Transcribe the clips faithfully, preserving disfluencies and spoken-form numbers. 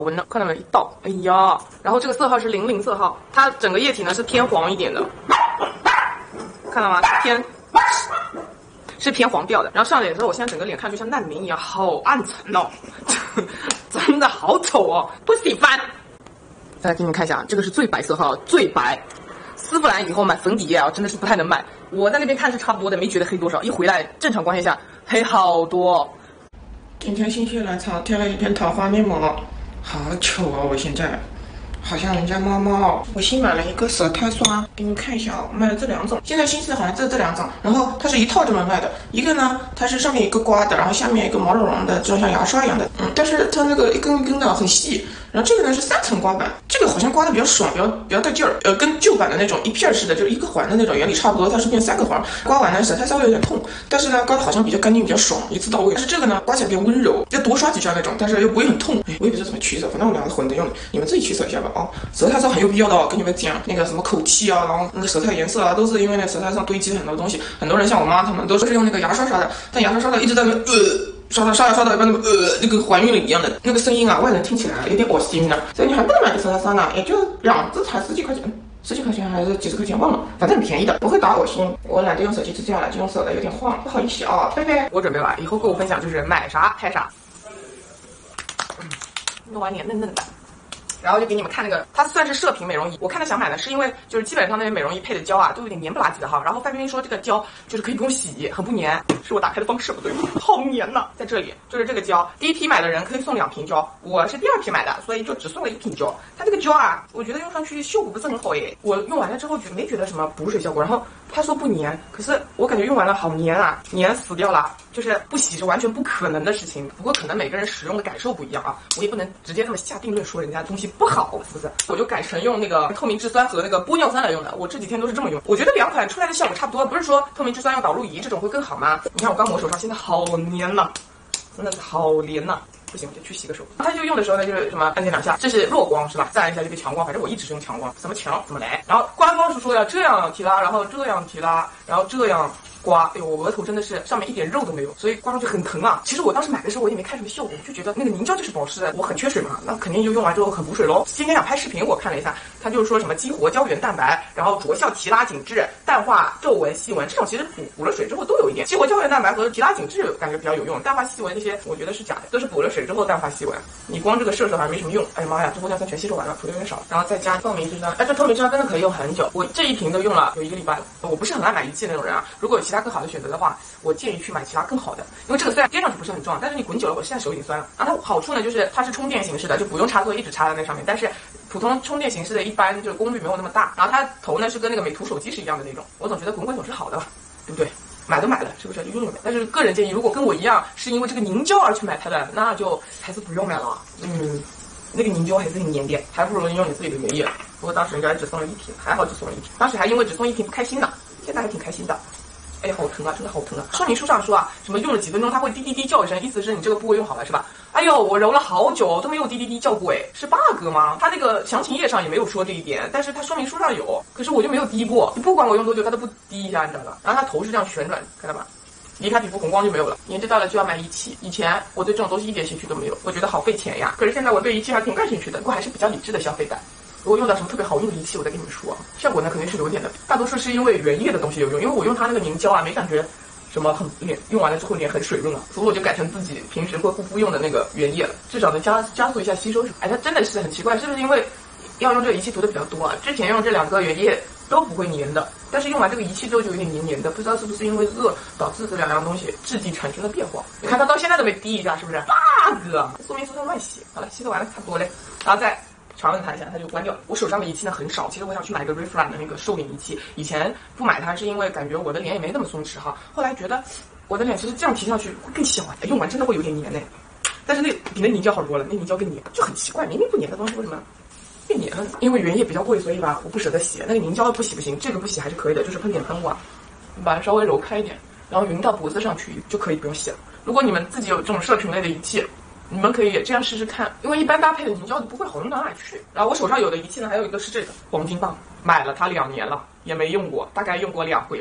闻呢，看到没有？一倒，哎呀，然后这个色号是零零色号，它整个液体呢是偏黄一点的，看到吗？偏是偏黄调的。然后上脸之后，我现在整个脸看就像难民一样，好暗沉哦，真的好丑哦，不喜欢。再来给你们看一下，这个是最白色号，最白。丝芙兰以后买粉底液啊，真的是不太能买。我在那边看是差不多的，没觉得黑多少，一回来正常光线下黑好多。 今天心血来潮贴了一片桃花面膜，好丑哦！我现在好像人家猫猫。我新买了一个舌苔刷，给你们看一下哦，我买了这两种。现在新式好像这这两种，然后它是一套这么卖的。一个呢，它是上面一个刮的，然后下面一个毛茸茸的，就像牙刷一样的。嗯，但是它那个一根一根的很细。然后这个呢是三层刮板，这个好像刮的比较爽，比较比较带劲儿。呃，跟旧版的那种一片式的，就是一个环的那种原理差不多，它是变三个环。刮完呢，舌苔稍微有点痛，但是呢，刮的好像比较干净，比较爽，一次到位。但是这个呢，刮起来比较温柔，要多刷几下那种，但是又不会很痛。哎，我也不知道怎么取舍，反正我两个混着用的，你们自己取舍一下吧。哦，舌苔上很有必要的哦，跟你们讲，那个什么口气啊，然后那个舌苔颜色啊，都是因为那舌苔上堆积很多东西。很多人像我妈他们都是用那个牙刷刷的，但牙刷刷的一直在那呃。刷到刷到刷到一半，那么呃，那个怀孕了一样的那个声音啊，外人听起来有点恶心的，所以你还不能买个舌苔刷呢，也就两只才十几块钱，十几块钱还是几十块钱忘了，反正很便宜的，不会打恶心。我懒得用手机支架了，就用手的，有点晃，不好意思啊，贝贝。 我准备完以后购物分享就是买啥拍啥，嗯，弄完脸嫩嫩的。然后就给你们看那个，它算是射频美容仪。我看他想买的是因为就是基本上那些美容仪配的胶啊，都有点黏不拉几的哈。然后范冰冰说这个胶就是可以不用洗，很不粘，是我打开的方式不对吗？好黏呐！在这里就是这个胶，第一批买的人可以送两瓶胶，我是第二批买的，所以就只送了一瓶胶。它这个胶啊，我觉得用上去效果不是很好耶。我用完了之后觉没觉得什么补水效果，然后他说不粘，可是我感觉用完了好粘啊，粘死掉了。就是不洗是完全不可能的事情，不过可能每个人使用的感受不一样啊，我也不能直接这么下定论说人家东西不好，是不是？我就改成用那个透明质酸和那个玻尿酸来用的，我这几天都是这么用。我觉得两款出来的效果差不多，不是说透明质酸用导入仪这种会更好吗？你看我刚抹手上，现在好黏呐，真的是好黏呐。不行，我就去洗个手。他就用的时候呢，就是什么按键两下，这是弱光是吧？再按一下就变强光，反正我一直是用强光，怎么强怎么来。然后官方是说要这样提拉，然后这样提拉，然后这样刮。哎呦，我额头真的是上面一点肉都没有，所以刮上去很疼啊。其实我当时买的时候我也没看什么效果，就觉得那个凝胶就是保湿的，我很缺水嘛，那肯定就用完之后很补水喽。今天想拍视频，我看了一下，他就是说什么激活胶原蛋白，然后着效提拉紧致，淡化皱纹细纹，这种其实补补了水之后都有一点。激活胶原蛋白和提拉紧致感觉比较有用，淡化细纹这些我觉得是假的，都是补了水之后淡化细纹。你光这个射手还没什么用。哎呀妈呀，这玻尿酸全吸收完了，涂的有点少。然后再加透明质酸，哎，这透明质酸真的可以用很久，我这一瓶都用了有一个礼拜了。我不是很爱买仪器的那种人啊，如果有其他更好的选择的话，我建议去买其他更好的。因为这个虽然掂上去不是很重，但是你滚久了，我现在手已经酸了。然后它好处呢，就是它是充电形式的，就不用插座一直插在那上面。但是普通充电形式的一般就是功率没有那么大。然后它头呢是跟那个美图手机是一样的那种，我总觉得滚滚总是好的，对不对？买都买了，是不是就用用呗？但是个人建议，如果跟我一样是因为这个凝胶而去买它的，那就还是不用买了。嗯，那个凝胶还是很黏点，还不如用你自己的原液。不过当时人家只送了一瓶，还好只送了一瓶，当时还因为只送一瓶不开心呢，现在还挺开心的。哎呀，好疼啊，真的好疼啊！说明书上说啊，什么用了几分钟它会滴滴滴叫一声，意思是你这个部位用好了是吧？哎呦，我揉了好久都没有滴滴滴叫过，哎，是 bug 吗？它那个详情页上也没有说这一点，但是它说明书上有，可是我就没有滴过，不管我用多久它都不滴一下，你知道吧？然后它头是这样旋转，看到吧？离开皮肤红光就没有了。年纪大了就要买仪器，以前我对这种东西一点兴趣都没有，我觉得好费钱呀。可是现在我对仪器还挺感兴趣的，不过还是比较理智的消费感。如果用到什么特别好用的仪器，我再跟你们说。效果呢肯定是有点的，大多数是因为原液的东西有用，因为我用它那个凝胶啊，没感觉什么很脸用完了之后脸很水润啊，所以我就改成自己平时会护肤用的那个原液了，至少能加加速一下吸收。哎，它真的是很奇怪，是不是因为要用这个仪器涂的比较多啊？之前用这两个原液都不会粘的，但是用完这个仪器之后就有点黏黏的，不知道是不是因为热导致这两样东西质地产生了变化。你看它到现在都没滴一下，是不是 bug？ 说明书上乱写。好了，吸收完了差不多嘞，然后再传问他一下，他就关掉了。我手上的仪器呢很少，其实我想去买一个 Reflect 的那个瘦脸仪器。以前不买它是因为感觉我的脸也没那么松弛哈，后来觉得我的脸其实这样提上去会更小，用完真的会有点黏嘞。但是那比那凝胶好多了，那凝胶更黏，就很奇怪，明明不黏的东西为什么变黏了？因为原液比较贵，所以吧我不舍得洗。那个凝胶不洗不行，这个不洗还是可以的，就是喷点喷雾啊，把它稍微揉开一点，然后匀到脖子上去就可以不用洗了。如果你们自己有这种射频类的仪器，你们可以也这样试试看，因为一般搭配的凝胶不会好用到哪里去。然后我手上有的仪器呢，还有一个是这个黄金棒，买了它两年了，也没用过，大概用过两回吧。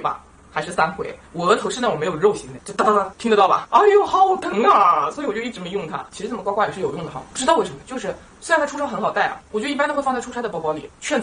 还是三回。我额头是那种没有肉型的，就哒哒哒，听得到吧？哎呦，好疼啊！所以我就一直没用它。其实这么刮刮也是有用的哈，不知道为什么，就是虽然它出差很好带啊，我就一般都会放在出差的包包里，劝